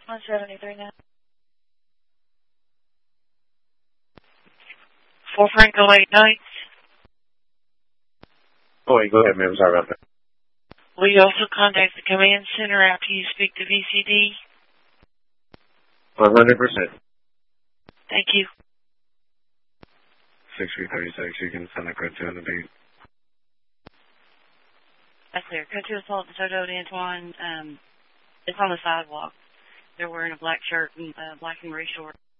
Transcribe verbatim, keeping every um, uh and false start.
one seventy-three now. four Franco eight nine. Oh, wait, go ahead, ma'am. Sorry about that. Will you also contact the command center after you speak to V C D? one hundred percent. Thank you. six three thirty-six, you can send a code to the beat. That's clear. Code two assault to Toto to Antoine. Um, it's on the sidewalk. They're wearing a black shirt and uh, black and gray shorts.